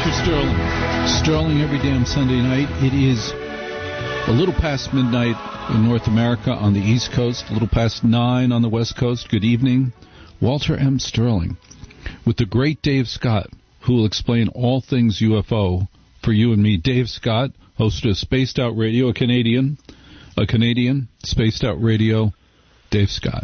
Walter Sterling. Sterling every damn Sunday night. It is a little past midnight in North America on the East Coast, a little past 9 on the West Coast. Good evening. Walter M. Sterling with the great Dave Scott, who will explain all things UFO for you and me. Dave Scott, host of Spaced Out Radio, a Canadian, Spaced Out Radio. Dave Scott.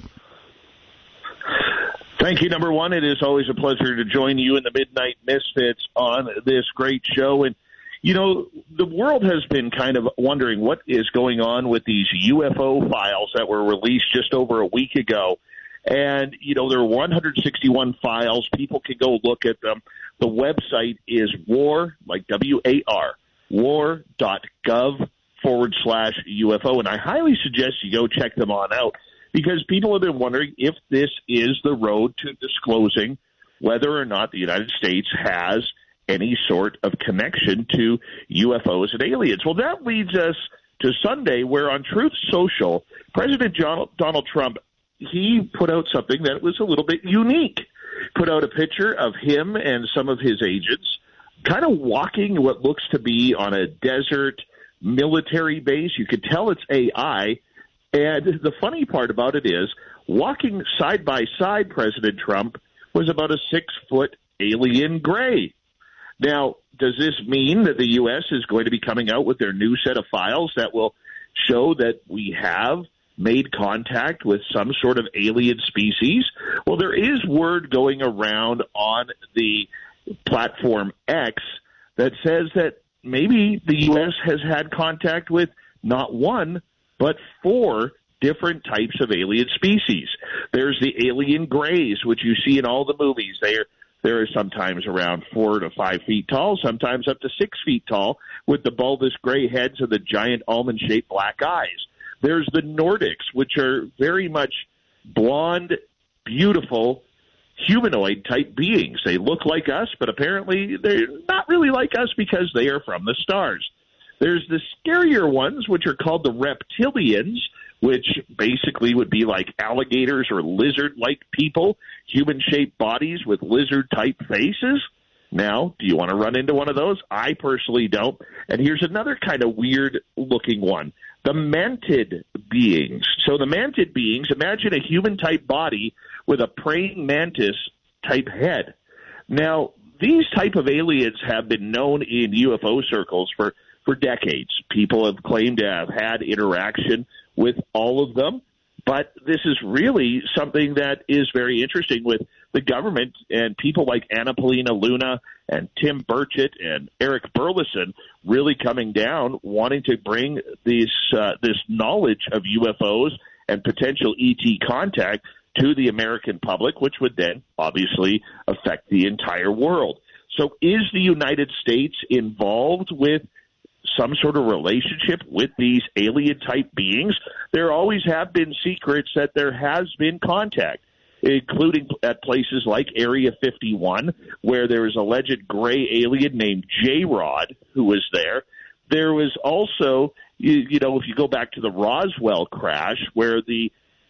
Thank you, number one. It is always a pleasure to join you in the Midnight Misfits on this great show. And, you know, the world has been kind of wondering what is going on with these UFO files that were released just over a week ago. And, you know, there are 161 files. People can go look at them. The website is war, like W-A-R, war.gov/UFO. And I highly suggest you go check them on out, because people have been wondering if this is the road to disclosing whether or not the United States has any sort of connection to UFOs and aliens. Well, that leads us to Sunday, where on Truth Social, President Donald Trump, he put out something that was a little bit unique. Put out a picture of him and some of his agents kind of walking what looks to be on a desert military base. You could tell it's AI. And the funny part about it is, walking side by side, President Trump was about a 6-foot alien gray. Now, does this mean that the U.S. is going to be coming out with their new set of files that will show that we have made contact with some sort of alien species? Well, there is word going around on the platform X that says that maybe the U.S. has had contact with not one, but 4 different types of alien species. There's the alien grays, which you see in all the movies. They're sometimes around 4 to 5 feet tall, sometimes up to 6 feet tall, with the bulbous gray heads and the giant almond-shaped black eyes. There's the Nordics, which are very much blonde, beautiful, humanoid-type beings. They look like us, but apparently they're not really like us because they are from the stars. There's the scarier ones, which are called the reptilians, which basically would be like alligators or lizard-like people, human-shaped bodies with lizard-type faces. Now, do you want to run into one of those? I personally don't. And here's another kind of weird-looking one, the mantid beings. So the mantid beings, imagine a human-type body with a praying mantis-type head. Now, these type of aliens have been known in UFO circles for decades. People have claimed to have had interaction with all of them, but this is really something that is very interesting with the government and people like Anna Paulina Luna and Tim Burchett and Eric Burleson really coming down, wanting to bring this knowledge of UFOs and potential ET contact to the American public, which would then obviously affect the entire world. So is the United States involved with some sort of relationship with these alien-type beings? There always have been secrets that there has been contact, including at places like Area 51, where there was alleged gray alien named J-Rod who was there. There was also, you know, if you go back to the Roswell crash, where the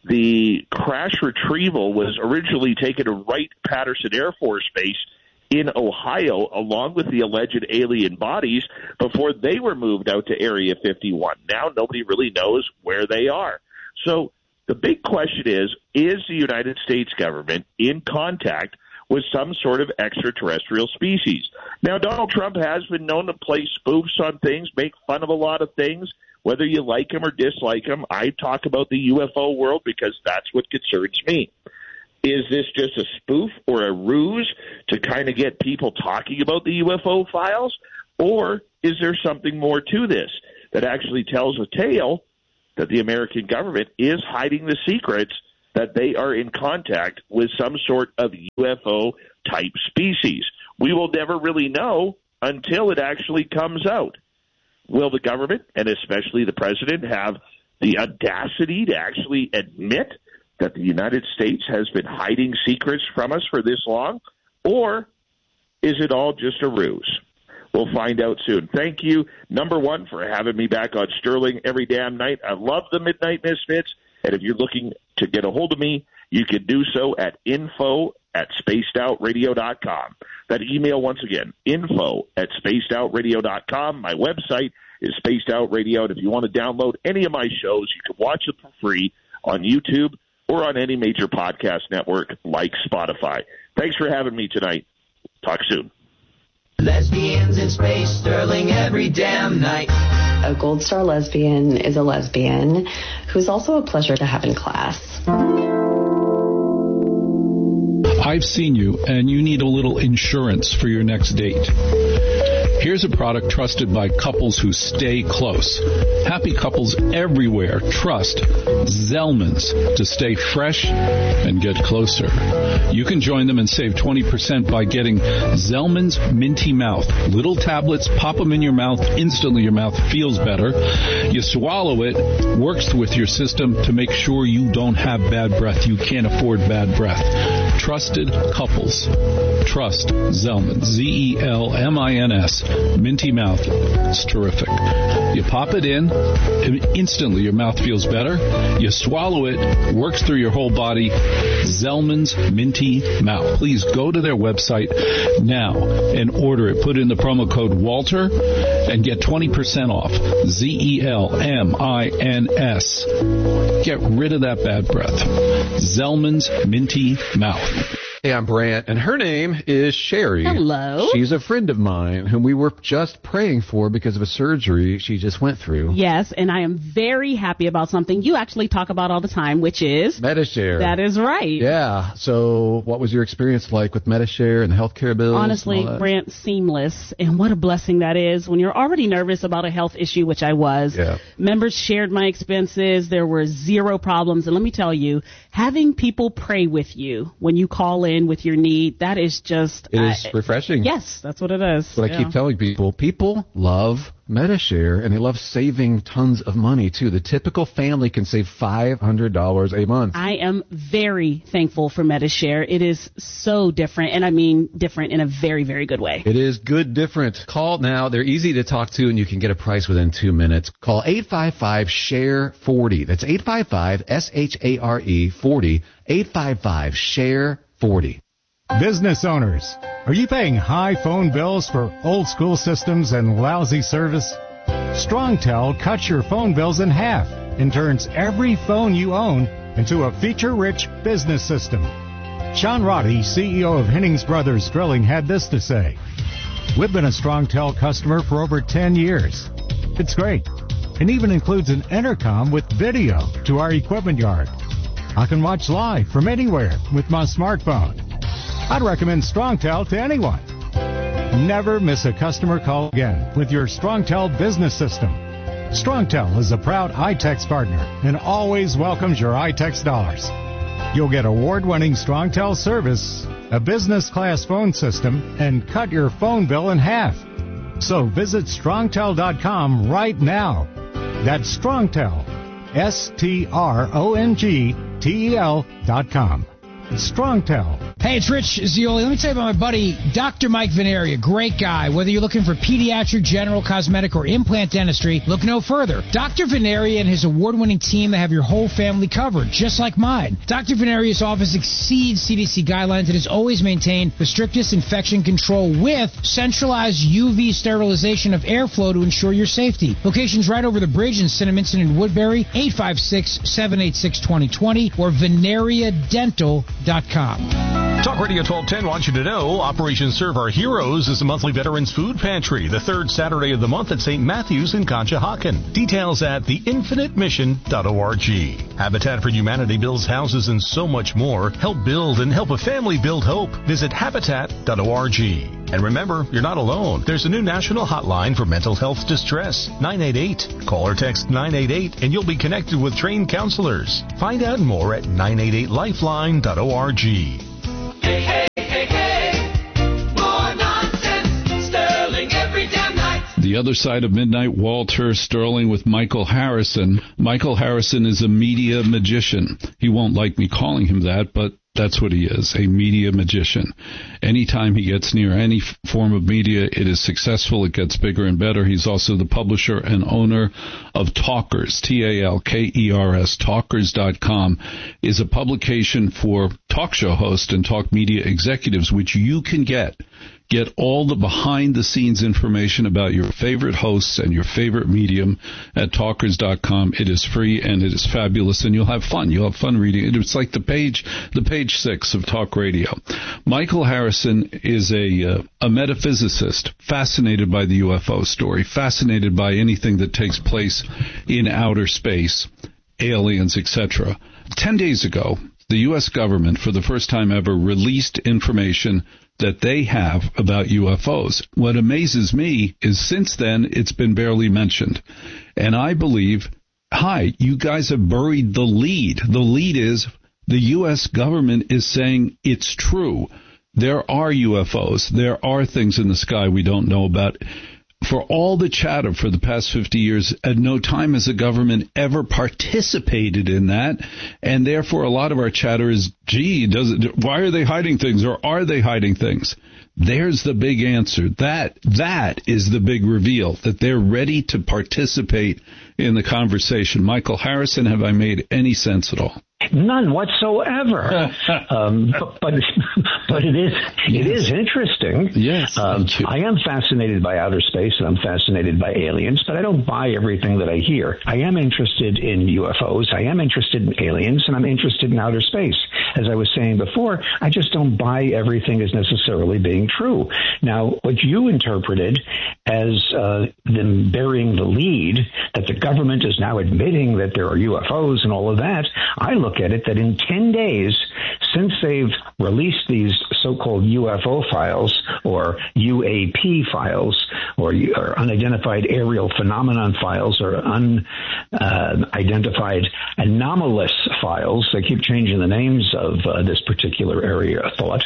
crash retrieval was originally taken to Wright-Patterson Air Force Base in Ohio, along with the alleged alien bodies, before they were moved out to Area 51. Now nobody really knows where they are. So the big question is the United States government in contact with some sort of extraterrestrial species? Now, Donald Trump has been known to play spoofs on things, make fun of a lot of things. Whether you like him or dislike him, I talk about the UFO world because that's what concerns me. Is this just a spoof or a ruse to kind of get people talking about the UFO files? Or is there something more to this that actually tells a tale that the American government is hiding the secrets that they are in contact with some sort of UFO-type species? We will never really know until it actually comes out. Will the government, and especially the president, have the audacity to actually admit that the United States has been hiding secrets from us for this long? Or is it all just a ruse? We'll find out soon. Thank you, number one, for having me back on Sterling every damn night. I love the Midnight Misfits, and if you're looking to get a hold of me, you can do so at info@spacedoutradio.com. That email, once again, info@spacedoutradio.com. My website is Spaced Out Radio, and if you want to download any of my shows, you can watch them for free on YouTube or on any major podcast network like Spotify. Thanks for having me tonight. Talk soon. Lesbians in space, Sterling every damn night. A Gold Star lesbian is a lesbian who's also a pleasure to have in class. I've seen you, and you need a little insurance for your next date. Here's a product trusted by couples who stay close. Happy couples everywhere trust Zellman's to stay fresh and get closer. You can join them and save 20% by getting Zellman's Minty Mouth. Little tablets, pop them in your mouth. Instantly your mouth feels better. You swallow it, works with your system to make sure you don't have bad breath. You can't afford bad breath. Trusted couples. Trust Zellman's. Zellmins. Minty Mouth. It's terrific. You pop it in, and instantly your mouth feels better. You swallow it, works through your whole body. Zellman's Minty Mouth. Please go to their website now and order it. Put in the promo code Walter and get 20% off. Zellmins. Get rid of that bad breath. Zellman's Minty Mouth. Hey, I'm Brant, and her name is Sherry. Hello. She's a friend of mine whom we were just praying for because of a surgery she just went through. Yes, and I am very happy about something you actually talk about all the time, which is Medi-Share. That is right. Yeah. So what was your experience like with Medi-Share and the healthcare bills? Honestly, Brant, seamless. And what a blessing that is when you're already nervous about a health issue, which I was. Yeah. Members shared my expenses. There were zero problems. And let me tell you, having people pray with you when you call in with your need, that is just... It is refreshing. Yes, that's what it is. But I keep telling people, people love Medi-Share, and they love saving tons of money, too. The typical family can save $500 a month. I am very thankful for Medi-Share. It is so different, and I mean different in a very, very good way. It is good different. Call now. They're easy to talk to, and you can get a price within 2 minutes. Call 855-SHARE-40. That's 855-SHARE-40. 855-SHARE-40. Business owners, are you paying high phone bills for old school systems and lousy service? StrongTel cuts your phone bills in half and turns every phone you own into a feature-rich business system. Sean Roddy, CEO of Hennings Brothers Drilling, had this to say: "We've been a StrongTel customer for over 10 years. It's great, and even includes an intercom with video to our equipment yard. I can watch live from anywhere with my smartphone. I'd recommend StrongTel to anyone. Never miss a customer call again with your StrongTel business system. StrongTel is a proud iTex partner and always welcomes your iTex dollars. You'll get award-winning StrongTel service, a business-class phone system, and cut your phone bill in half. So visit StrongTel.com right now. That's StrongTel, StrongTel.com. StrongTel. Hey, it's Rich Zioli. Let me tell you about my buddy, Dr. Mike Veneri, a great guy. Whether you're looking for pediatric, general, cosmetic, or implant dentistry, look no further. Dr. Veneri and his award-winning team, they have your whole family covered, just like mine. Dr. Veneri's office exceeds CDC guidelines and has always maintained the strictest infection control with centralized UV sterilization of airflow to ensure your safety. Locations right over the bridge in Cinnaminson and Woodbury, 856-786-2020 or veneriadental.com. Talk Radio 1210 wants you to know Operation Serve Our Heroes is a monthly Veterans Food Pantry, the third Saturday of the month at St. Matthew's in Conshohocken. Details at theinfinitemission.org. Habitat for Humanity builds houses and so much more. Help build and help a family build hope. Visit habitat.org. And remember, you're not alone. There's a new national hotline for mental health distress, 988. Call or text 988 and you'll be connected with trained counselors. Find out more at 988lifeline.org. Hey, hey, hey, hey. More nonsense. Sterling every damn night. The Other Side of Midnight, Walter Sterling with Michael Harrison. Michael Harrison is a media magician. He won't like me calling him that, but that's what he is, a media magician. Anytime he gets near any form of media, it is successful. It gets bigger and better. He's also the publisher and owner of Talkers, Talkers. Talkers.com is a publication for talk show hosts and talk media executives, which you can get. Get all the behind-the-scenes information about your favorite hosts and your favorite medium at Talkers.com. It is free and it is fabulous, and you'll have fun. You'll have fun reading it. It's like the page 6 of talk radio. Michael Harrison is a metaphysicist, fascinated by the UFO story, fascinated by anything that takes place in outer space, aliens, etc. 10 days ago, the U.S. government, for the first time ever, released information that they have about UFOs. What amazes me is since then, it's been barely mentioned. And I believe, you guys have buried the lead. The lead is the U.S. government is saying it's true. There are UFOs. There are things in the sky we don't know about. For all the chatter for the past 50 years, at no time has the government ever participated in that, and therefore a lot of our chatter is, why are they hiding things, or are they hiding things? There's the big answer. That is the big reveal, that they're ready to participate in the conversation. Michael Harrison, have I made any sense at all? None whatsoever. But it is interesting. Yes. I am fascinated by outer space, and I'm fascinated by aliens, but I don't buy everything that I hear. I am interested in UFOs. I am interested in aliens, and I'm interested in outer space. As I was saying before, I just don't buy everything as necessarily being true. Now, what you interpreted as them burying the lead, that the government is now admitting that there are UFOs and all of that, I look at it that in 10 days, since they've released these so-called UFO files, or UAP files, or unidentified aerial phenomenon files, or unidentified anomalous files, they keep changing the names of this particular area of thought,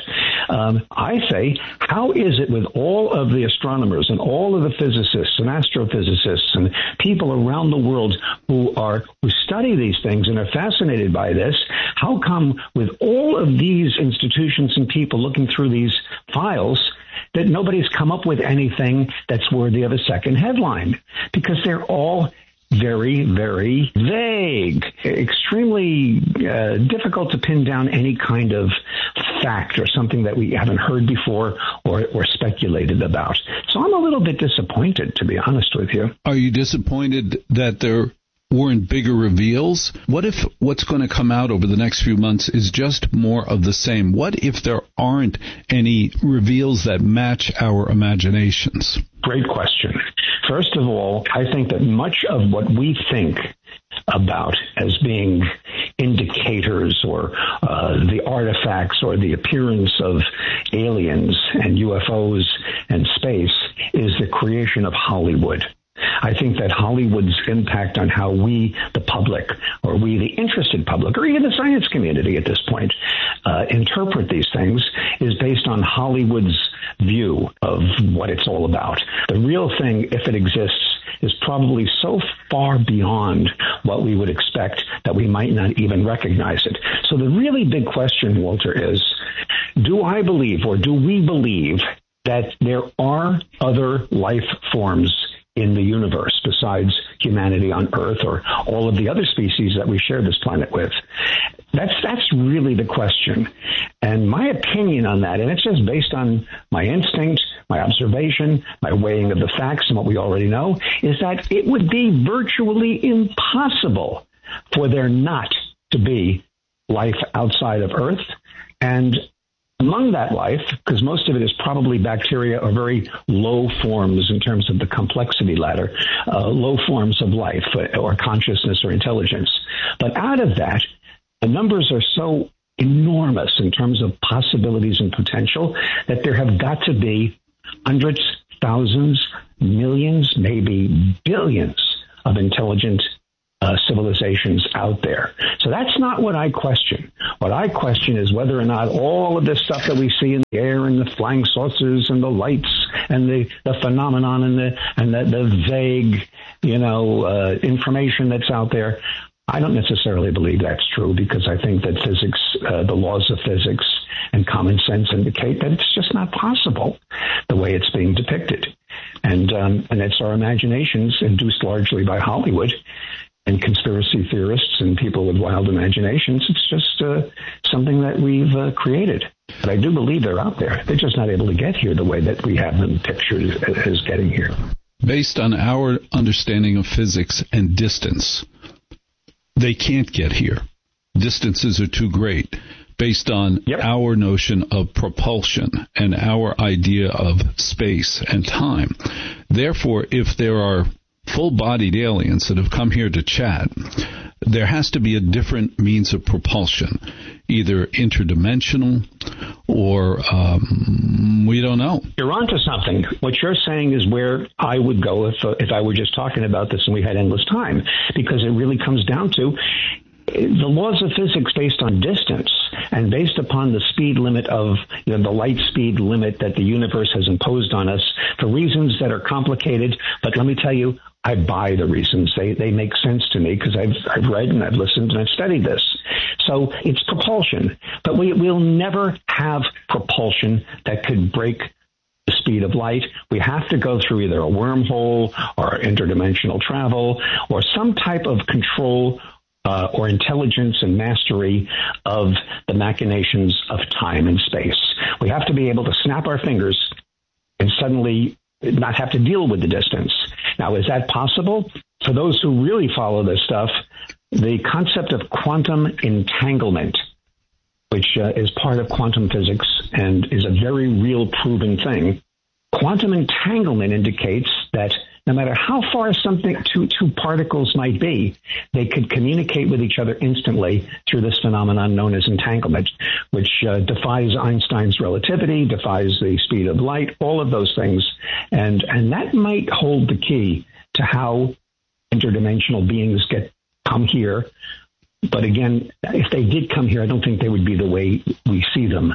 I say, how is it with all of the astronomers and all of the physicists and astrophysicists and people around the world who study these things and are fascinated by this, how come with all of these institutions and people looking through these files that nobody's come up with anything that's worthy of a second headline? Because they're all very, very vague, extremely difficult to pin down any kind of fact or something that we haven't heard before or speculated about. So I'm a little bit disappointed, to be honest with you. Are you disappointed that there weren't bigger reveals? What if what's going to come out over the next few months is just more of the same? What if there aren't any reveals that match our imaginations? Great question. First of all, I think that much of what we think about as being indicators or the artifacts or the appearance of aliens and UFOs and space is the creation of Hollywood. I think that Hollywood's impact on how we, the public, or we, the interested public, or even the science community at this point, interpret these things is based on Hollywood's view of what it's all about. The real thing, if it exists, is probably so far beyond what we would expect that we might not even recognize it. So the really big question, Walter, is, do I believe, or do we believe, that there are other life forms in the universe besides humanity on Earth or all of the other species that we share this planet with? That's really the question. And my opinion on that, and it's just based on my instinct, my observation, my weighing of the facts and what we already know, is that it would be virtually impossible for there not to be life outside of Earth. And among that life, because most of it is probably bacteria or very low forms in terms of the complexity ladder, low forms of life or consciousness or intelligence. But out of that, the numbers are so enormous in terms of possibilities and potential that there have got to be hundreds, thousands, millions, maybe billions of intelligent civilizations out there. So that's not what I question. What I question is whether or not all of this stuff that we see in the air and the flying saucers and the lights and the phenomenon and the vague, information that's out there, I don't necessarily believe that's true, because I think that physics, the laws of physics and common sense indicate that it's just not possible the way it's being depicted. And it's our imaginations, induced largely by Hollywood and conspiracy theorists and people with wild imaginations. It's just something that we've created. But I do believe they're out there. They're just not able to get here the way that we have them pictured as getting here. Based on our understanding of physics and distance, they can't get here. Distances are too great. Based on our notion of propulsion and our idea of space and time. Therefore, if there are full-bodied aliens that have come here to chat, there has to be a different means of propulsion, either interdimensional or we don't know. You're onto something. What you're saying is where I would go if I were just talking about this and we had endless time, because it really comes down to the laws of physics based on distance and based upon the speed limit of the light speed limit that the universe has imposed on us for reasons that are complicated. But let me tell you, I buy the reasons. They make sense to me because I've read and I've listened and I've studied this. So it's propulsion, but we'll never have propulsion that could break the speed of light. We have to go through either a wormhole or interdimensional travel or some type of control or intelligence and mastery of the machinations of time and space. We have to be able to snap our fingers and suddenly not have to deal with the distance. Now, is that possible? For those who really follow this stuff, the concept of quantum entanglement, which is part of quantum physics and is a very real proven thing, quantum entanglement indicates that no matter how far two particles might be, they could communicate with each other instantly through this phenomenon known as entanglement, which defies Einstein's relativity, defies the speed of light, all of those things. And that might hold the key to how interdimensional beings come here. But again, if they did come here, I don't think they would be the way we see them.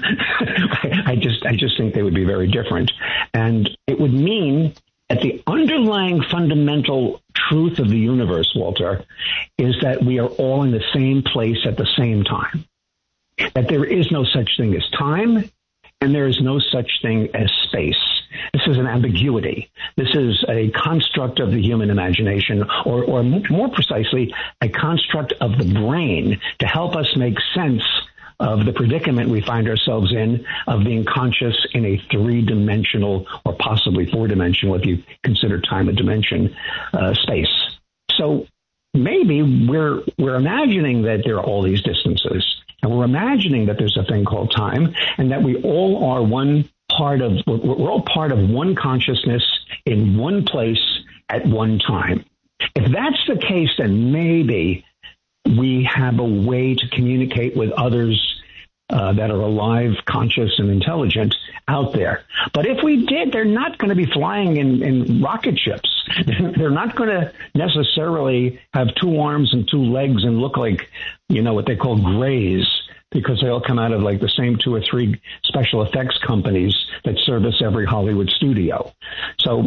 I just think they would be very different. And it would mean that the underlying fundamental truth of the universe, Walter, is that we are all in the same place at the same time. That there is no such thing as time, and there is no such thing as space. This is an ambiguity. This is a construct of the human imagination, or more precisely, a construct of the brain to help us make sense of the predicament we find ourselves in of being conscious in a three-dimensional or possibly four-dimensional, if you consider time a dimension, space. So maybe we're imagining that there are all these distances, and we're imagining that there's a thing called time, and that we all are we're all part of one consciousness in one place at one time. If that's the case, then maybe we have a way to communicate with others that are alive, conscious, and intelligent out there. But if we did, they're not going to be flying in rocket ships. They're not going to necessarily have two arms and two legs and look like, what they call grays, because they all come out of like the same two or three special effects companies that service every Hollywood studio. So,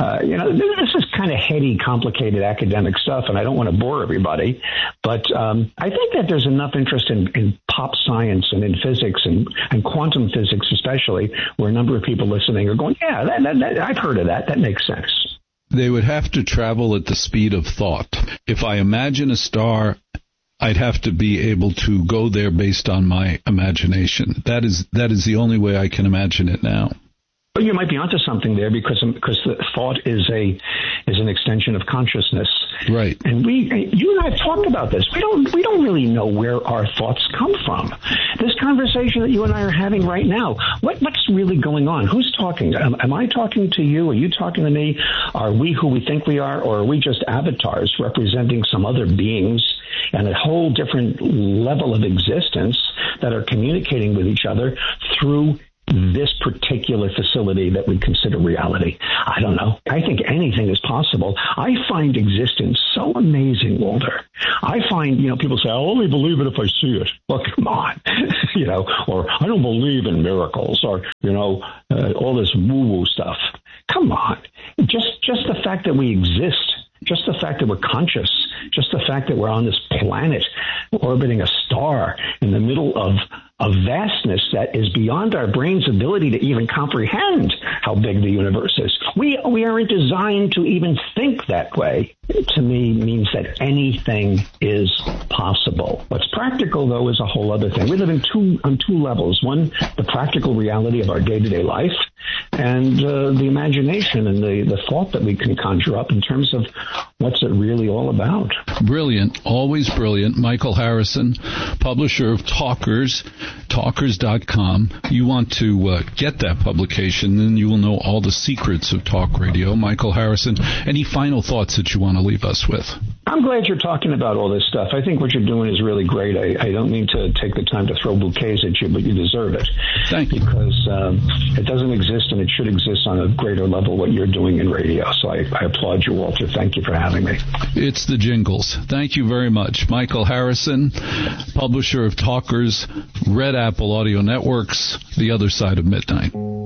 this is kind of heady, complicated academic stuff, and I don't want to bore everybody. But I think that there's enough interest in pop science and in physics and quantum physics especially, where a number of people listening are going, yeah, that I've heard of that. That makes sense. They would have to travel at the speed of thought. If I imagine a star, I'd have to be able to go there based on my imagination. That is the only way I can imagine it now. Well, you might be onto something there because the thought is an extension of consciousness, right? And you and I have talked about this. We don't really know where our thoughts come from. This conversation that you and I are having right now, what's really going on? Who's talking? Am I talking to you? Are you talking to me? Are we who we think we are, or are we just avatars representing some other beings and a whole different level of existence that are communicating with each other through this particular facility that we consider reality? I don't know. I think anything is possible. I find existence so amazing, Walter. I find, people say, I'll only believe it if I see it. Well, come on. Or I don't believe in miracles, or, all this woo-woo stuff. Come on. Just the fact that we exist, just the fact that we're conscious, just the fact that we're on this planet orbiting a star in the middle of a vastness that is beyond our brain's ability to even comprehend how big the universe is. We aren't designed to even think that way. To me, means that anything is possible. What's practical, though, is a whole other thing. We live on two levels. One, the practical reality of our day-to-day life, and the imagination and the thought that we can conjure up in terms of what's it really all about. Brilliant, always brilliant. Michael Harrison, publisher of Talkers, talkers.com. You want to get that publication, then you will know all the secrets of talk radio. Michael Harrison, any final thoughts that you want to leave us with? I'm glad you're talking about all this stuff. I think what you're doing is really great. I don't mean to take the time to throw bouquets at you, but you deserve it. Thank you. Because it doesn't exist, and it should exist on a greater level, what you're doing in radio. So I applaud you, Walter. Thank you for having me. It's the jingles. Thank you very much. Michael Harrison, publisher of Talkers, Red Apple Audio Networks, The Other Side of Midnight.